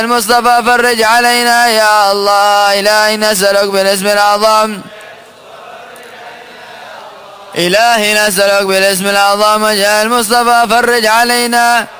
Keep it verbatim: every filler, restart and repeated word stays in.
المصطفى فرج علينا يا الله. إلهي نسألك بالاسم الأعظم إلهي نسألك بالاسم الأعظم وجه المصطفى فرج علينا.